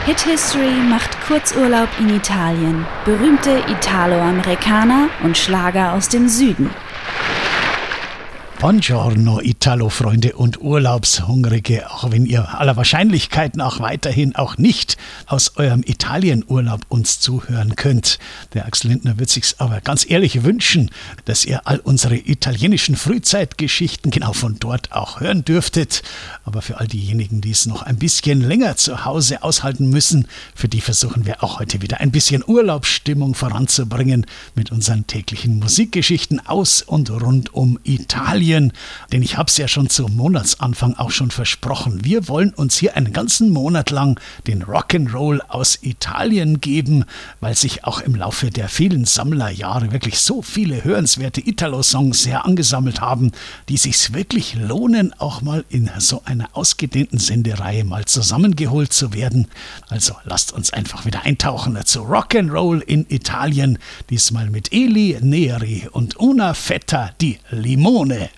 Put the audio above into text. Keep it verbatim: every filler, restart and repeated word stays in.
Hit History macht Kurzurlaub in Italien, berühmte Italo-Amerikaner und Schlager aus dem Süden. Buongiorno Italo-Freunde und Urlaubshungrige, auch wenn ihr aller Wahrscheinlichkeit nach weiterhin auch nicht aus eurem Italienurlaub uns zuhören könnt. Der Axel Lindner wird sich's aber ganz ehrlich wünschen, dass ihr all unsere italienischen Frühzeitgeschichten genau von dort auch hören dürftet. Aber für all diejenigen, die es noch ein bisschen länger zu Hause aushalten müssen, für die versuchen wir auch heute wieder ein bisschen Urlaubsstimmung voranzubringen mit unseren täglichen Musikgeschichten aus und rund um Italien. Denn ich habe es ja schon zum Monatsanfang auch schon versprochen. Wir wollen uns hier einen ganzen Monat lang den Rock'n'Roll aus Italien geben, weil sich auch im Laufe der vielen Sammlerjahre wirklich so viele hörenswerte Italo-Songs sehr angesammelt haben, die sich's wirklich lohnen, auch mal in so einer ausgedehnten Sendereihe mal zusammengeholt zu werden. Also lasst uns einfach wieder eintauchen zu Rock'n'Roll in Italien, diesmal mit Eli Neri und Una Fetta di Limone.